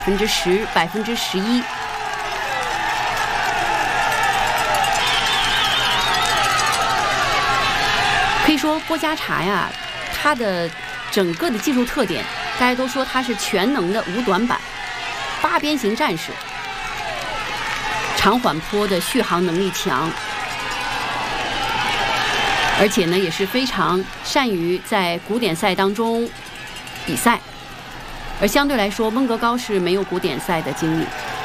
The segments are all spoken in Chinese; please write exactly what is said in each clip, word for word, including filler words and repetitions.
百分之十、百分之十一。可以说波加查呀，它的整个的技术特点，大家都说它是全能的无短板，八边形战士，长缓坡的续航能力强，而且呢也是非常善于在古典赛当中比赛。而相对来说，温格高是没有古典赛的经历。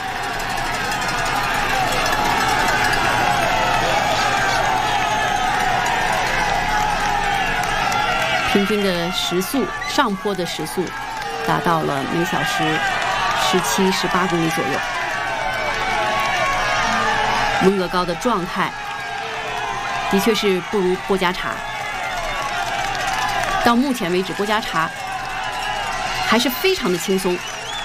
平均的时速，上坡的时速达到了每小时十七、十八公里左右。温格高的状态的确是不如波加查。到目前为止，波加查还是非常的轻松。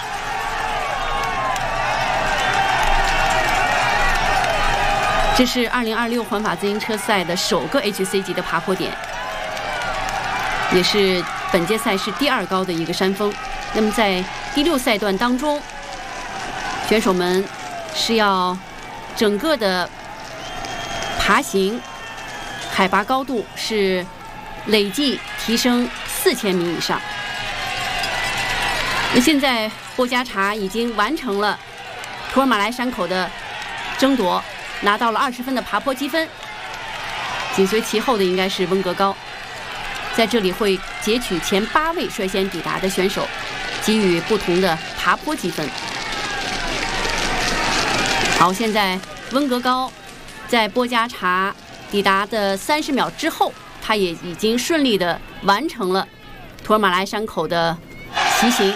这是二零二六环法自行车赛的首个 H C 级的爬坡点，也是本届赛事第二高的一个山峰。那么在第六赛段当中，选手们是要整个的爬行海拔高度是累计提升四千米以上。那现在波加查已经完成了图尔马莱山口的争夺，拿到了二十分的爬坡积分。紧随其后的应该是温格高，在这里会截取前八位率先抵达的选手，给予不同的爬坡积分。好，现在温格高在波加查抵达的三十秒之后，他也已经顺利的完成了图尔马莱山口的骑行。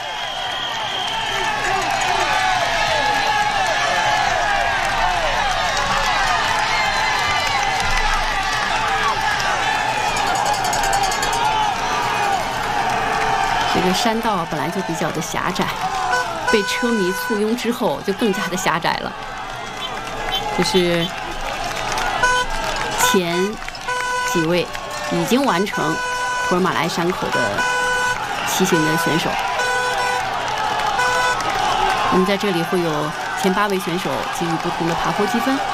这个山道本来就比较的狭窄，被车迷簇拥之后就更加的狭窄了。这是前几位已经完成图尔马莱山口的骑行的选手。我们在这里会有前八位选手给予不同的爬坡积分。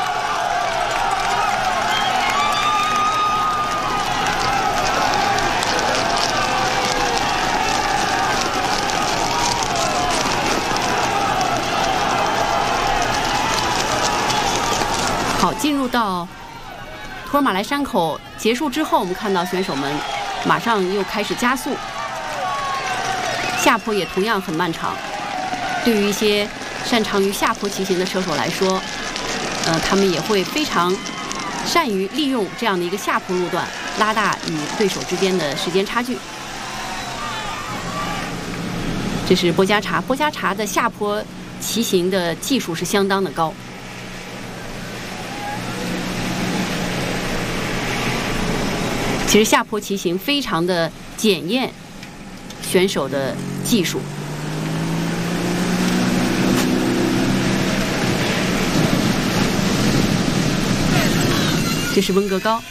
好，进入到图尔马莱山口结束之后，我们看到选手们马上又开始加速，下坡也同样很漫长。对于一些擅长于下坡骑行的车手来说，呃，他们也会非常善于利用这样的一个下坡路段，拉大与对手之间的时间差距。这是波加查，波加查的下坡骑行的技术是相当的高。其实下坡骑行非常的检验选手的技术。这是温格高，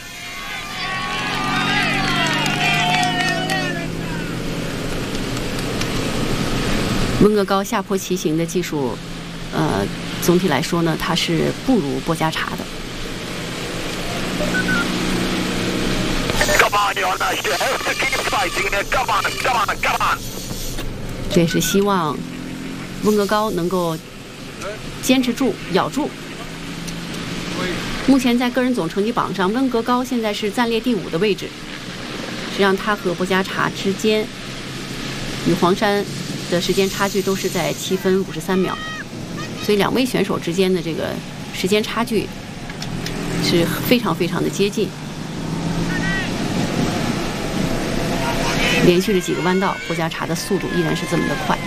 温格高下坡骑行的技术，呃，总体来说呢，他是不如波加查的。这也是希望温格高能够坚持住、咬住。目前在个人总成绩榜上，温格高现在是暂列第五的位置。实际上，他和波加查之间与黄山的时间差距都是在七分五十三秒，所以两位选手之间的这个时间差距是非常非常的接近。连续的几个弯道，波加查的速度依然是这么的快。